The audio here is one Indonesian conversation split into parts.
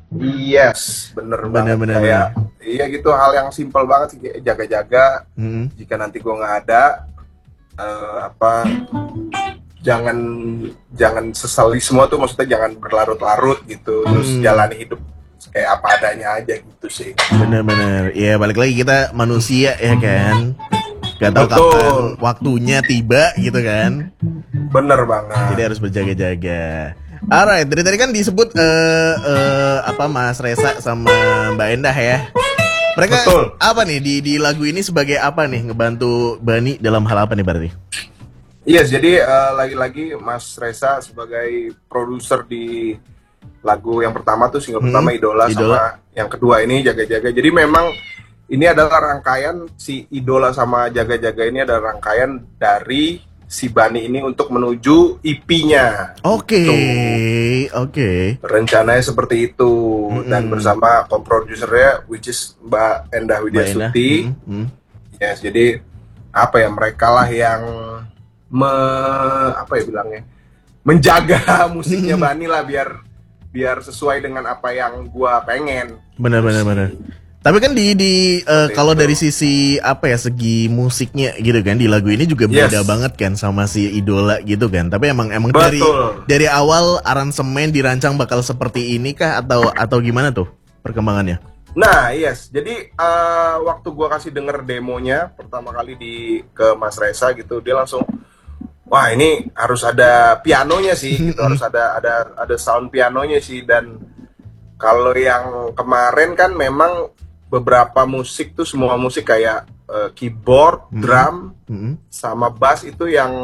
Yes, bener Bener banget. bener bener. Kayak iya gitu, hal yang simpel banget sih, kayak jaga-jaga. Hmm. Jika nanti gue nggak ada, apa, jangan jangan sesali semua tuh, maksudnya jangan berlarut-larut gitu, terus Hmm. jalani hidup kayak apa adanya aja gitu sih. Bener-bener. Ya balik lagi kita manusia ya kan. Gak tahu kapan Betul, waktunya tiba gitu kan. bener Jadi banget. harus berjaga-jaga. Alright, dari tadi kan disebut apa Mas Resa sama Mbak Endah ya. Mereka Betul. apa nih di lagu ini sebagai apa nih ngebantu Bani dalam hal apa nih berarti? Iya, yes, jadi lagi-lagi Mas Reza sebagai produser di lagu yang pertama tuh, single Hmm, pertama Idola, idola. sama yang kedua ini Jaga-Jaga. Jadi memang ini adalah rangkaian, si Idola sama Jaga-Jaga ini adalah rangkaian dari si Bani ini untuk menuju EP-nya Oke, gitu. oke. Rencananya seperti itu, dan Mm-mm. bersama co-produsernya which is Mbak Endah Mbak Widya Endah. Stuti. Yes, jadi apa ya, mereka lah yang me, apa ya bilangnya, menjaga musiknya Mm. Bani lah, biar biar sesuai dengan apa yang gua pengen Bener gitu bener sih. bener. Tapi kan Seperti kalau itu. dari sisi apa ya segi musiknya gitu kan di lagu ini juga beda Yes, banget kan sama si Idola gitu kan. Tapi emang emang betul. dari awal aransemen dirancang bakal seperti ini kah atau gimana tuh perkembangannya? Nah, yes. Jadi waktu gua kasih denger demonya pertama kali ke Mas Reza gitu, dia langsung, wah ini harus ada pianonya sih gitu, harus ada sound pianonya sih. Dan kalau yang kemarin kan memang beberapa musik tuh, semua musik kayak keyboard, Mm-mm. drum, Mm-mm. sama bass itu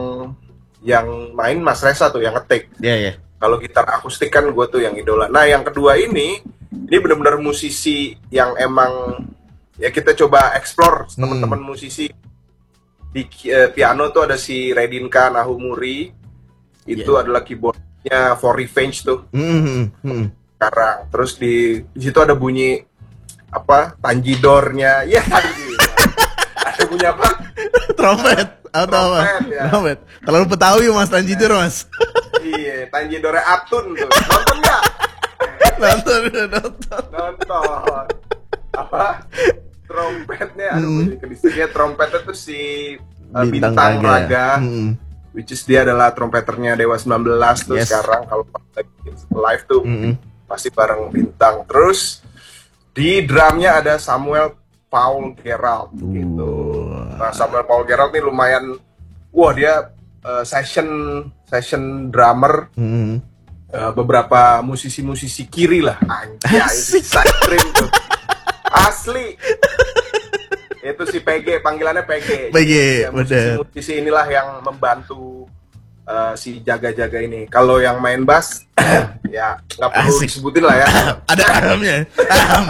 yang main Mas Reza tuh, yang ngetik. Ya ya. Kalau gitar akustik kan gue tuh yang Idola. Nah, yang kedua ini benar-benar musisi yang emang ya kita coba explore, Hmm. teman-teman musisi di piano tuh ada si Redinka Nahumuri, itu Ya. adalah keyboardnya For Revenge tuh Mm-mm. Mm-mm. sekarang. Terus di situ ada bunyi apa, tanjidornya, ya tanjidor. Ada bunyi apa? Trompet atau apa? Trompet ya. Trompet. Terlalu Betawi Mas Tanjidur Mas. Iya, tanjidornya Atun tuh. Nonton nggak? Nonton udah nonton. Nonton. Apa? Trompetnya, aduh Mm. gue kedistrinya, trompetnya tuh si Bintang Bintang Raga. Raga, Mm. which is dia adalah trompeternya Dewa 19 tuh Yes. sekarang. Kalau lagi live tuh Mm-mm. pasti bareng Bintang. Terus di drumnya ada Samuel Paul Gerald gitu. Nah, Samuel Paul Gerald nih lumayan, wah dia session session drummer Mm. beberapa musisi-musisi kiri lah, anjay, si Asik. Cyprim tuh asli. Itu si PG, panggilannya PG. PG, Jadi ya bener. musisi-musisi inilah yang membantu si Jaga-Jaga ini. Kalau yang main bass ya nggak perlu Asik. disebutin lah ya. Ada ahamnya. Aham.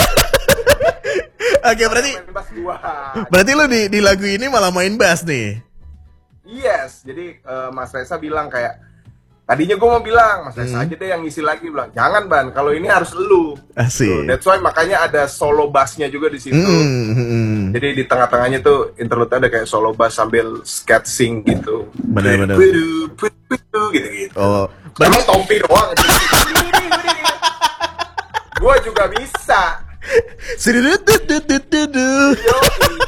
Oke, Kalau berarti yang main bass gua. berarti lu di lagu ini malah main bass nih. Yes, jadi Mas Reza bilang kayak, tadinya gue mau bilang Mas Reza Hmm. aja deh yang ngisi lagi, bilang jangan Ban, kalau ini harus lu. Tuh, Asik. that's why makanya ada solo bassnya juga di situ. Hmm. Hmm. Jadi di tengah-tengahnya tuh interlude ada kayak solo bass sambil sketching gitu. Bener-bener. Gitu-gitu. Oh, Emang berarti Tompi doang. Gue juga bisa. Sidudududududu. Yo,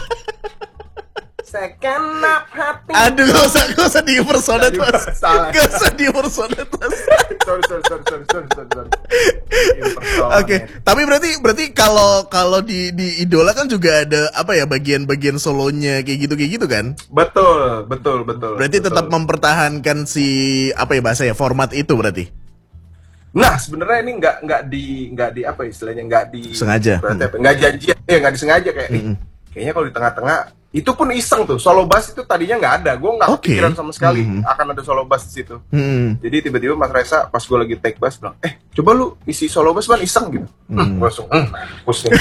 segenap hati. Aduh, gak usah di impersonate mas. Salah. Gak usah di impersonate mas. Sorry. Oke, tapi berarti kalau di idola kan juga ada apa ya bagian-bagian solonya kayak gitu kan? Betul. Berarti tetap mempertahankan si apa ya bahasa ya format itu berarti Nah, sebenarnya ini nggak di apa istilahnya, nggak di, sengaja. berarti apa? Nggak janjian, ya nggak disengaja kayak, Mm-mm. kayaknya kalau di tengah-tengah itu pun iseng tuh, solo bass itu tadinya nggak ada, gue nggak Oke. kepikiran sama sekali Mm-mm. akan ada solo bass di situ. Mm-mm. Jadi tiba-tiba Mas Reza pas gue lagi take bass bilang, coba lu isi solo bass Ban, iseng gitu. Gue langsung, mampus nih.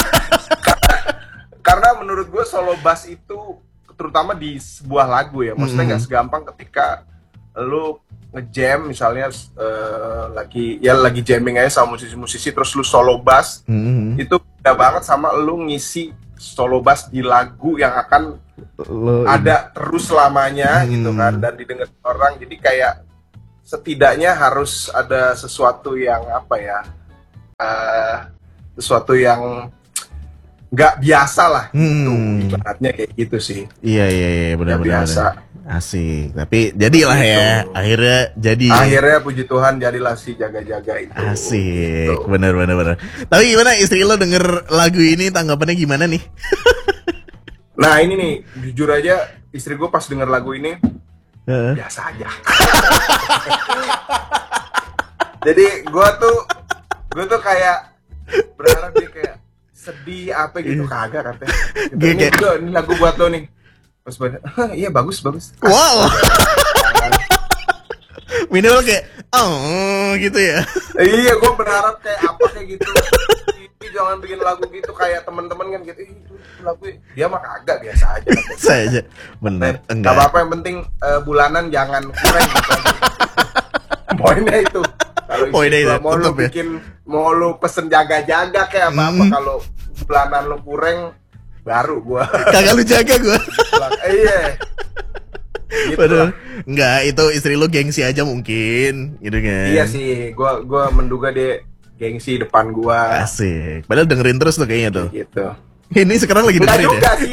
Karena menurut gue solo bass itu, terutama di sebuah lagu ya, maksudnya nggak segampang ketika lu ngejam misalnya, lagi jamming aja sama musisi-musisi terus lu solo bass, Mm-mm. itu beda banget sama lu ngisi solo bass di lagu yang akan Lo ini. ada terus selamanya gitu kan, dan didengar orang. Jadi kayak setidaknya harus ada sesuatu yang apa ya, sesuatu yang nggak biasa lah, gitu. Ibaratnya kayak gitu sih. Iya, benar-benar biasa. Asik, tapi jadilah ya, akhirnya jadi. Akhirnya puji Tuhan jadilah si jaga-jaga itu. Asik, gitu. Benar. Tapi gimana istri lo denger lagu ini, tanggapannya gimana nih? Nah ini nih, jujur aja istri gue pas denger lagu ini biasa aja. Jadi gue tuh kayak berharap dia kayak sedih apa gitu, kagak katanya. Gitu. Ini lagu buat lo nih. Terus iya bagus. Wow. Minimal kayak gitu ya. Iya, gue berharap kayak apa kayak gitu. Jangan bikin lagu gitu kayak teman-teman kan gitu. Itu lagu dia mah kagak, biasa aja. Biasa aja. Bener. Enggak apa-apa, yang penting bulanan jangan kurang gitu. Poinnya itu. Kalau mau lu pesen jaga-jaga kayak apa-apa, kalau bulanan lu kurang baru gua. Kagak lu jaga gua. Iya. Gitu. Padahal enggak, itu istri lu gengsi aja mungkin, gitu kan. Iya sih, gua menduga dia gengsi depan gua. Asik. Padahal dengerin terus tuh kayaknya tuh. Gitu. Ini sekarang lagi dengerin juga ya? Sih.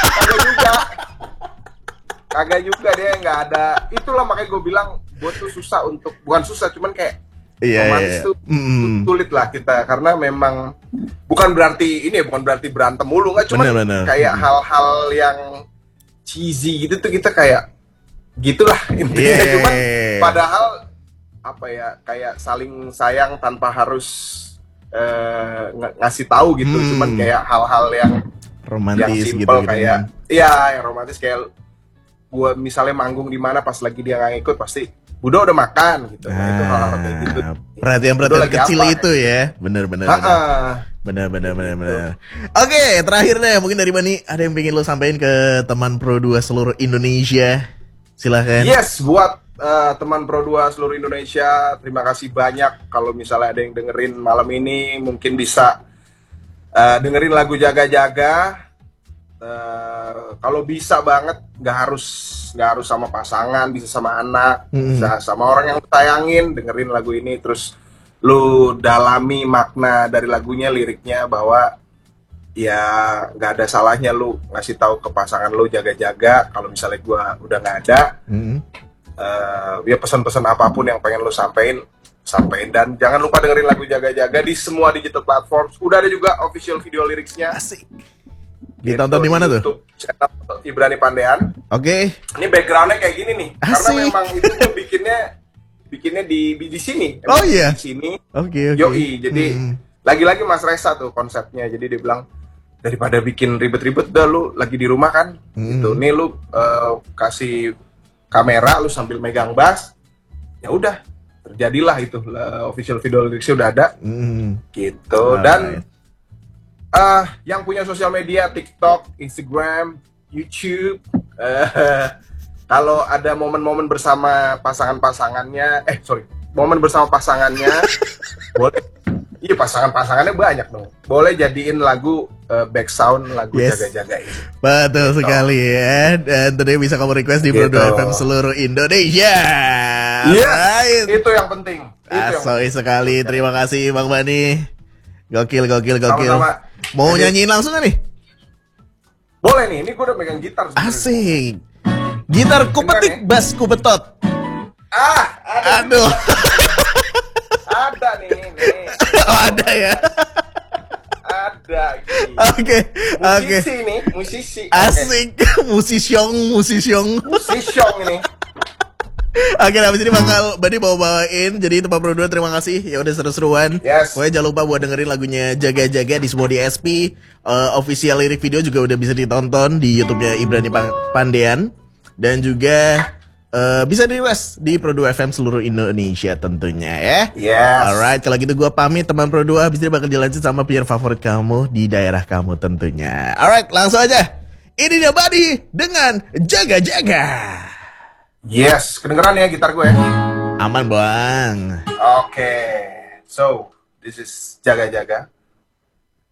Kagak juga dia, nggak ada. Itulah makanya gue bilang gue tuh susah untuk, bukan susah, cuman kayak romantis tuh sulit lah kita, karena memang bukan berarti berantem mulu, nggak, cuman kayak hal-hal yang cheesy gitu tuh kita kayak gitulah intinya. Cuman padahal apa ya, kayak saling sayang tanpa harus ngasih tahu gitu. Cuman kayak hal-hal yang romantis yang gitu kayak iya, yang romantis, kayak gua misalnya manggung di mana pas lagi dia nggak ikut pasti udah makan gitu. Nah, itu hal-hal kayak gitu. Perhatian kecil apa, itu ya. Bener. Oke, terakhir deh, mungkin dari Bani ada yang pengen lo sampaikan ke teman Pro 2 seluruh Indonesia? Silahkan. Yes, buat teman Pro 2 seluruh Indonesia, terima kasih banyak. Kalau misalnya ada yang dengerin malam ini, mungkin bisa dengerin lagu Jaga-Jaga. Kalau bisa banget, nggak harus sama pasangan, bisa sama anak, bisa sama orang yang sayangin, dengerin lagu ini, terus lu dalami makna dari lagunya, liriknya, bahwa ya nggak ada salahnya lu ngasih tahu ke pasangan lu jaga-jaga. Kalau misalnya gua udah nggak ada, ya pesan-pesan apapun yang pengen lu sampein, dan jangan lupa dengerin lagu Jaga-Jaga di semua digital platform. Udah ada juga official video liriknya. Asik. Ditonton di mana tuh? YouTube channel Ibrani Pandean. Oke. Ini backgroundnya kayak gini nih. Asik. Karena memang itu gue bikinnya di sini. Oh iya. Di sini. Oke. Yoi. Jadi lagi-lagi Mas Resa tuh konsepnya. Jadi dia bilang, daripada bikin ribet-ribet, dah lu lagi di rumah kan. Gitu. Nih lu kasih kamera, lu sambil megang bass. Ya udah, terjadilah itu. Official video liriknya udah ada. Gitu. Dan yang punya sosial media, TikTok, Instagram, YouTube, kalau ada momen-momen bersama pasangannya, momen bersama pasangannya, boleh, iya pasangannya banyak dong, boleh jadiin lagu back sound lagu Jaga-Jaga ini. Betul sekali ya, dan tentunya bisa kamu request di Pro 2 FM seluruh Indonesia. Yes, itu yang penting. Asoi sekali, terima kasih Bang Bani. Gokil. Sama-sama. Mau nyanyiin langsung gak nih? Boleh nih, ini gue udah megang gitar sebenernya. Asik. Gitar ku petik, bass ku betot. Aduh. Ada nih. Oh, ada ya. Ada. Oke. Musisi nih, musisi. Asik. Musisyong ini. Oke, habis ini bakal Bani bawain. Jadi tempat Pro 2 terima kasih. Ya udah seru-seruan. Yes. Pokoknya jangan lupa buat dengerin lagunya Jaga-Jaga di semua DSP. Official lirik video juga udah bisa ditonton di YouTube-nya Ibrani Pandean. Dan juga bisa di-request di Pro 2 FM seluruh Indonesia tentunya ya. Yes. Alright, kalau gitu gue pamit teman Pro 2. Habis ini bakal dilanjut sama player favorit kamu di daerah kamu tentunya. Alright, langsung aja. Ini dia Bani dengan Jaga-Jaga. Yes, kedengeran ya gitar gue ya? Aman bang. Oke, so this is Jaga-Jaga.